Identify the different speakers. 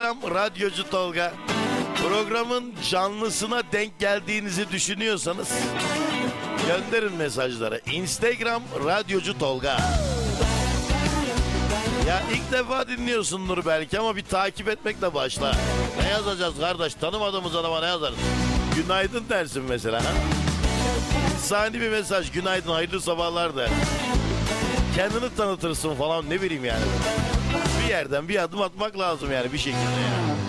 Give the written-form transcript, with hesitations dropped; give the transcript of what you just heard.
Speaker 1: Instagram Radyocu Tolga. Programın canlısına denk geldiğinizi düşünüyorsanız gönderin mesajları. Instagram Radyocu Tolga. Ya ilk defa dinliyorsundur belki ama bir takip etmekle başla. Ne yazacağız kardeş? Tanımadığımız adama ne yazarız? Günaydın dersin mesela. Ha? İnsani bir mesaj. Günaydın, hayırlı sabahlar der. Kendini tanıtırsın falan, ne bileyim yani. Bir yerden bir adım atmak lazım yani bir şekilde yani.